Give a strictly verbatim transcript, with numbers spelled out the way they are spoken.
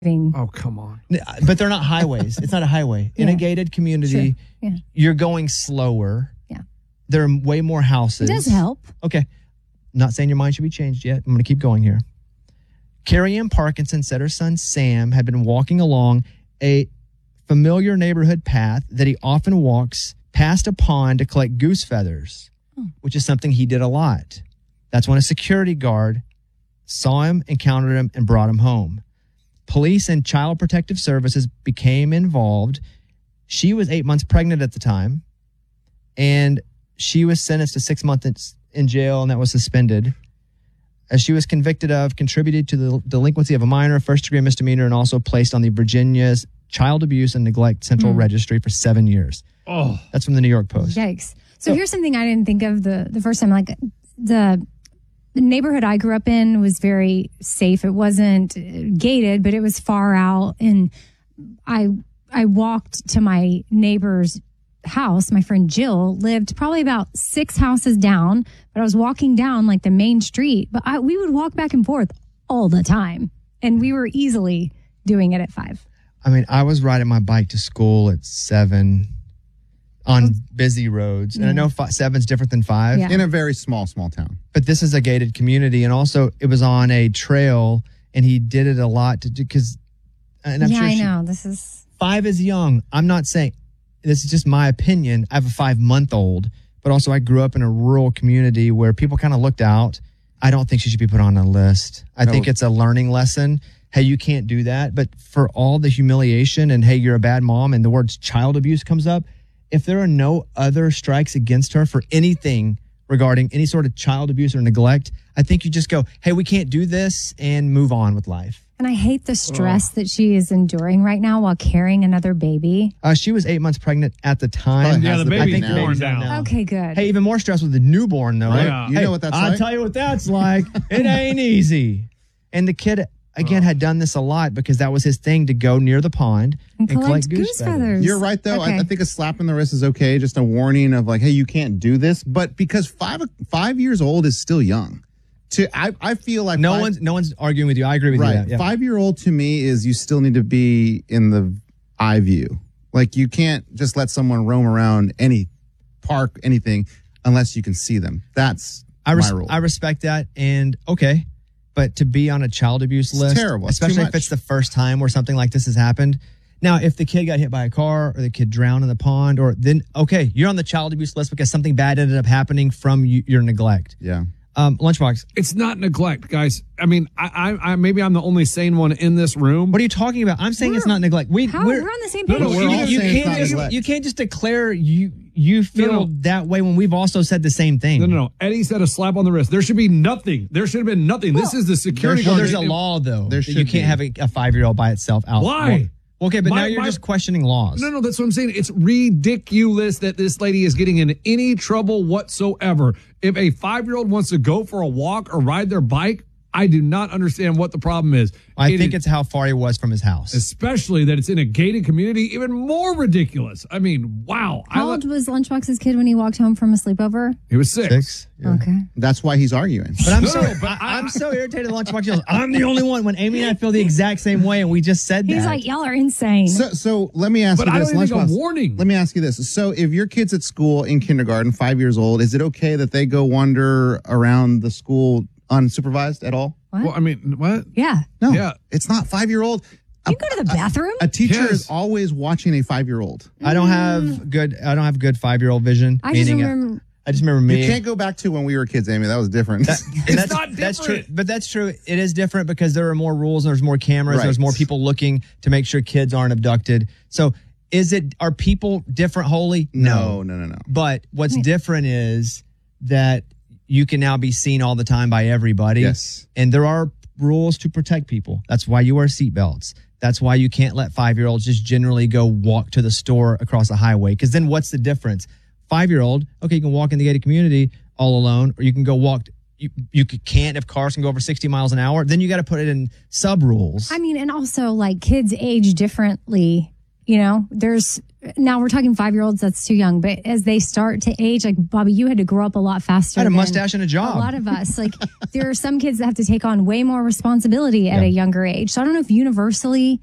Oh, come on. But they're not highways. It's not a highway. In Yeah. a gated community, Sure. Yeah. you're going slower. Yeah. There are way more houses. It does help. Okay. Not saying your mind should be changed yet. I'm going to keep going here. Carrie Ann Parkinson said her son Sam had been walking along a familiar neighborhood path that he often walks past a pond to collect goose feathers, Hmm. which is something he did a lot. That's when a security guard saw him, encountered him, and brought him home. Police and Child Protective Services became involved. She was eight months pregnant at the time, and she was sentenced to six months in jail, and that was suspended. As she was convicted of contributed to the delinquency of a minor, first degree misdemeanor, and also placed on the Virginia's Child Abuse and Neglect Central Mm. Registry for seven years. Oh, that's from the New York Post. Yikes. So, so here's something I didn't think of the, the first time. Like the, the neighborhood I grew up in was very safe. It wasn't gated, but it was far out. And I, I walked to my neighbor's house. My friend Jill lived probably about six houses down, but I was walking down like the main street, but I, we would walk back and forth all the time. And we were easily doing it at five. I mean, I was riding my bike to school at seven on busy roads. And I know five, seven's different than five. Yeah. In a very small, small town. But this is a gated community. And also, it was on a trail, and he did it a lot to do because. And I'm yeah, sure I she, know. This is. Five is young. I'm not saying. This is just my opinion. I have a five month old, but also I grew up in a rural community where people kind of looked out. I don't think she should be put on a list. I No. think it's a learning lesson. Hey, you can't do that. But for all the humiliation and hey, you're a bad mom and the words child abuse comes up, if there are no other strikes against her for anything regarding any sort of child abuse or neglect, I think you just go, hey, we can't do this and move on with life. And I hate the stress that she is enduring right now while carrying another baby. Uh, she was eight months pregnant at the time. Oh, yeah, the I baby's think the born baby's out now. now. Okay, good. Hey, even more stress with the newborn, though, right? Yeah. You Hey, know what that's I'll like? tell you what that's like. It ain't easy. And the kid, again, had done this a lot because that was his thing to go near the pond And and, collect collect goose, goose feathers. feathers. You're right, though. Okay. I, I think a slap in the wrist is okay. Just a warning of like, hey, you can't do this. But because five five years old is still young. To I, I feel like No five, one's no one's arguing with you. I agree with right. you. That, yeah. Five year old to me is you still need to be in the eye view. Like you can't just let someone roam around any park, anything, unless you can see them. That's I, res- my rule. I respect that. And okay, but to be on a child abuse It's list, terrible. It's too especially if much. it's the first time where something like this has happened. Now, if the kid got hit by a car or the kid drowned in the pond, or then okay, you're on the child abuse list because something bad ended up happening from you, your neglect. yeah. Um, Lunchbox, it's not neglect, guys. I mean, I, I, I maybe I'm the only sane one in this room. what are you talking about? I'm saying it's We're- not neglect. We, How? we're, We're on the same No, page. no, we're you, all you saying it's can't not just neglect. you can't just declare you you feel No, no. that way when we've also said the same thing. No, no, no. Eddie said a slap on the wrist. There should be nothing. There should have been nothing. This is the security Well, guard. there's a law though. There that should you can't be. have a, a five year old by itself out. Why? Well, okay, but My- now you're my- just questioning laws. No, no, that's what I'm saying. It's ridiculous that this lady is getting in any trouble whatsoever. If a five-year-old wants to go for a walk or ride their bike, I do not understand what the problem is. I It think is- it's how far he was from his house. especially that it's in a gated community, even more ridiculous. I mean, wow. I How let- old was Lunchbox's kid when he walked home from a sleepover? he was six. Six. Yeah. Okay. That's why he's arguing. But I'm No, so no, but I, I'm so irritated. Lunchbox yells, "I'm the only one." When Amy and I feel the exact same way, and we just said that. He's like, y'all are insane. So, so let me ask But you I this, don't even think a Lunchbox. warning. Let me ask you this. So, if your kid's at school in kindergarten, five years old, is it okay that they go wander around the school unsupervised at all? What? Well, I mean, what? yeah. No. Yeah. It's not five year old. You go to the bathroom? A teacher Yes. is always watching a five year old. I don't have good. I don't have good five year old vision. I just meaning, uh, remember. I just remember me. You can't go back to when we were kids, Amy. That was different. And It's that's, not That's true, different. but that's true. It is different because there are more rules and there's more cameras. Right. There's more people looking to make sure kids aren't abducted. So, is it? Are people different wholly? no, no, no, no. But what's different is that you can now be seen all the time by everybody. Yes. And there are rules to protect people. That's why you wear seatbelts. That's why you can't let five-year-olds just generally go walk to the store across the highway. Because then what's the difference? Five-year-old, okay, you can walk in the gated community all alone, or you can go walk. You, you can't if cars can go over sixty miles an hour. Then you got to put it in sub rules. I mean, and also like kids age differently You know, there's now we're talking five year olds, that's too young. But as they start to age, like Bobby, you had to grow up a lot faster. I had a than mustache and a job. A lot of us. Like there are some kids that have to take on way more responsibility at Yeah. a younger age. So I don't know if universally